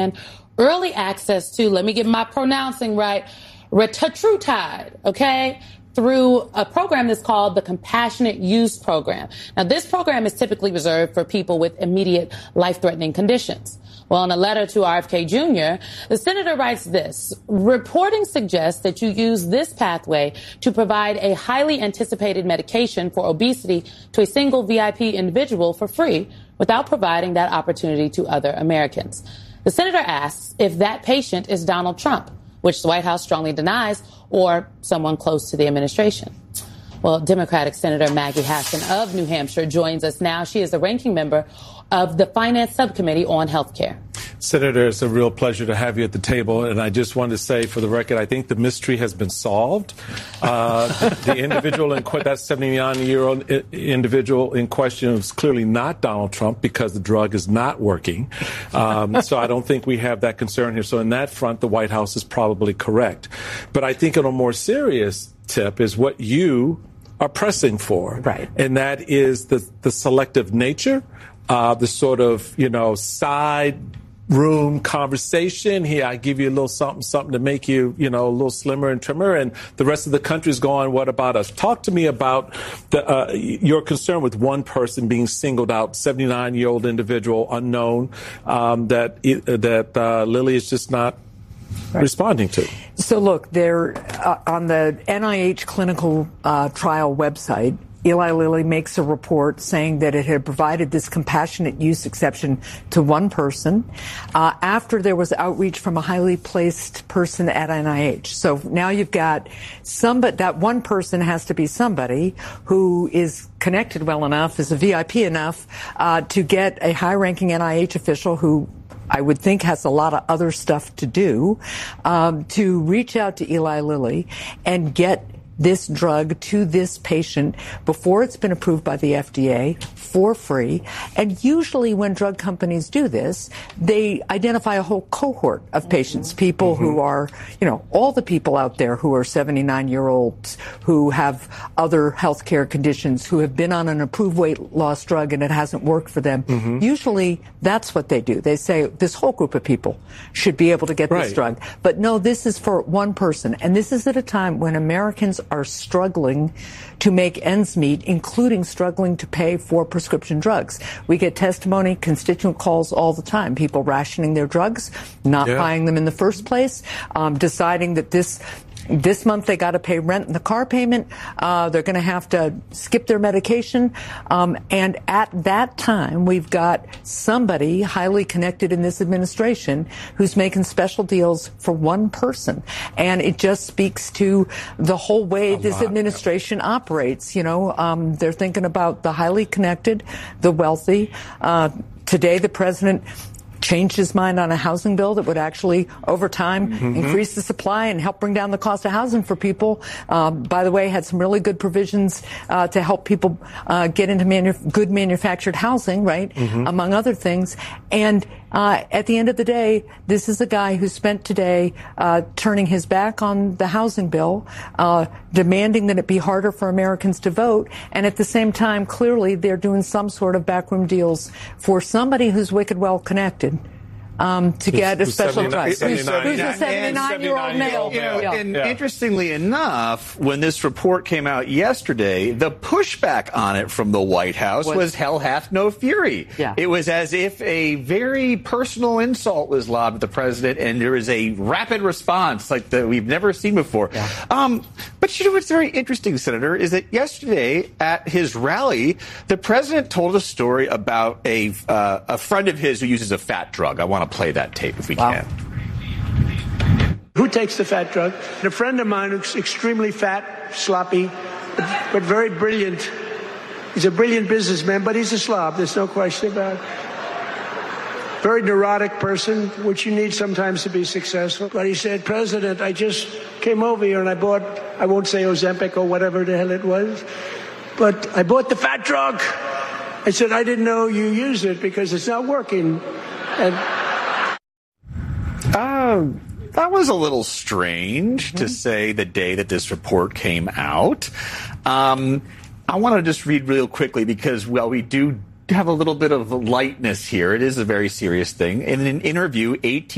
early access to, let me get my pronouncing right, retatrutide, okay, through a program that's called the Compassionate Use Program. Now, this program is typically reserved for people with immediate life-threatening conditions. Well, in a letter to RFK Jr., the senator writes this: reporting suggests that you use this pathway to provide a highly anticipated medication for obesity to a single VIP individual for free without providing that opportunity to other Americans. The senator asks if that patient is Donald Trump, which the White House strongly denies, or someone close to the administration. Well, Democratic Senator Maggie Hassan of New Hampshire joins us now. She is the ranking member of the Finance Subcommittee on Health Care. Senator, it's a real pleasure to have you at the table. And I just wanted to say, for the record, I think the mystery has been solved. The individual in that 79-year-old individual in question was clearly not Donald Trump because the drug is not working. So I don't think we have that concern here. So in that front, the White House is probably correct. But I think on a more serious tip is what you are pressing for. Right. And that is the selective nature, the sort of, side room conversation. Here, I give you a little something to make you, a little slimmer and trimmer, and the rest of the country is going, what about us? Talk to me about your concern with one person being singled out, 79-year-old individual, unknown, that Lilly is just not responding to. So look, they're on the NIH clinical trial website. Eli Lilly makes a report saying that it had provided this compassionate use exception to one person after there was outreach from a highly placed person at NIH. So now you've got that one person has to be somebody who is connected well enough, is a VIP enough to get a high-ranking NIH official who I would think has a lot of other stuff to do, to reach out to Eli Lilly and get this drug to this patient before it's been approved by the FDA for free. And usually when drug companies do this, they identify a whole cohort of patients, people who are, all the people out there who are 79-year-olds, who have other health care conditions, who have been on an approved weight loss drug and it hasn't worked for them. Usually that's what they do. They say this whole group of people should be able to get this drug. But no, this is for one person. And this is at a time when Americans are struggling to make ends meet, including struggling to pay for prescription drugs. We get testimony, constituent calls all the time, people rationing their drugs, not buying them in the first place, deciding that this month they got to pay rent and the car payment. They're going to have to skip their medication. And at that time, we've got somebody highly connected in this administration who's making special deals for one person. And it just speaks to the whole way this administration operates. They're thinking about the highly connected, the wealthy. Today, the president changed his mind on a housing bill that would actually, over time, increase the supply and help bring down the cost of housing for people. By the way, had some really good provisions to help people get into good manufactured housing, right, among other things. And at the end of the day, this is a guy who spent today turning his back on the housing bill, demanding that it be harder for Americans to vote, and at the same time, clearly, they're doing some sort of backroom deals for somebody who's wicked well connected. To get a special price. Who's a 79-year-old male. And interestingly enough, when this report came out yesterday, the pushback on it from the White House was hell hath no fury. Yeah. It was as if a very personal insult was lobbed at the president, and there was a rapid response like that we've never seen before. Yeah. But what's very interesting, Senator, is that yesterday at his rally, the president told a story about a friend of his who uses a fat drug. I want to play that tape if we can. Who takes the fat drug? A friend of mine who's extremely fat, sloppy, but very brilliant. He's a brilliant businessman, but he's a slob. There's no question about it. Very neurotic person, which you need sometimes to be successful. But he said, President, I just came over here and I bought, I won't say Ozempic or whatever the hell it was, but I bought the fat drug. I said, I didn't know you used it because it's not working. And that was a little strange to say the day that this report came out. I want to just read real quickly because, we do have a little bit of lightness here. It is a very serious thing. In an interview, 18